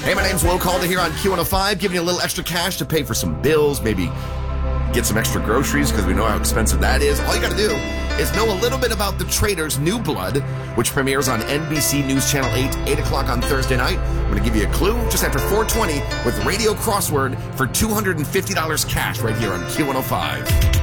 Hey, my name's Will Calder here on Q105, giving you a little extra cash to pay for some bills, maybe get some extra groceries because we know how expensive that is. All you got to do is know a little bit about The Traitors' New Blood, which premieres on NBC News Channel 8 o'clock on Thursday night. I'm going to give you a clue just after 4:20 with Radio Crossword for $250 cash right here on Q105.